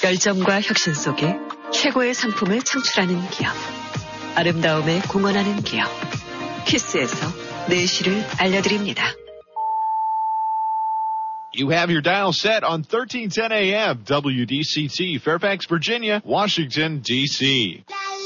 열정과 혁신 속에 최고의 상품을 창출하는 기업. 아름다움에 공헌하는 기업. 키스에서 내실을 알려드립니다. You have your dial set on 1310 AM, WDCT, Fairfax, Virginia, Washington, D.C.